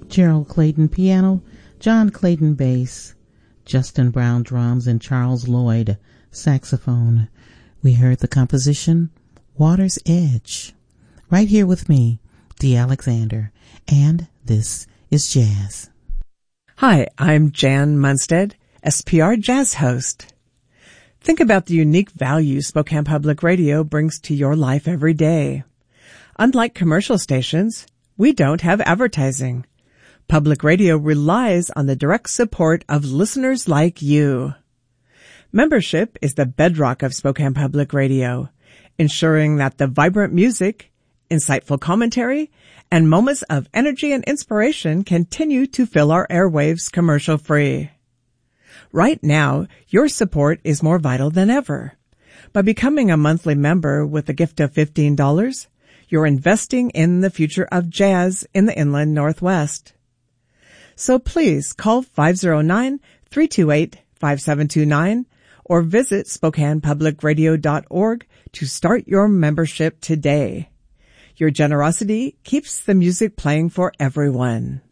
Gerald Clayton piano, John Clayton bass, Justin Brown drums, and Charles Lloyd saxophone. We heard the composition Water's Edge. Right here with me, Dee Alexander, and this is Jazz. Hi, I'm Jan Munstead, SPR Jazz host. Think about the unique value Spokane Public Radio brings to your life every day. Unlike commercial stations, we don't have advertising. Public radio relies on the direct support of listeners like you. Membership is the bedrock of Spokane Public Radio, ensuring that the vibrant music, insightful commentary, and moments of energy and inspiration continue to fill our airwaves commercial-free. Right now, your support is more vital than ever. By becoming a monthly member with a gift of $15, you're investing in the future of jazz in the Inland Northwest. So please call 509-328-5729 or visit SpokanePublicRadio.org to start your membership today. Your generosity keeps the music playing for everyone.